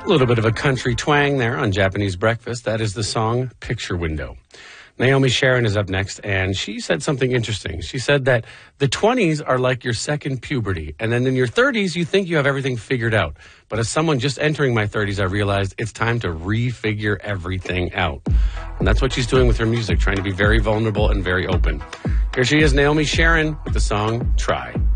A little bit of a country twang there on Japanese Breakfast. That is the song Picture Window. Naomi Sharon is up next, and she said something interesting. She said that the 20s are like your second puberty, and then in your 30s, you think you have everything figured out. But as someone just entering my 30s, I realized it's time to refigure everything out. And that's what she's doing with her music, trying to be very vulnerable and very open. Here she is, Naomi Sharon, with the song Try.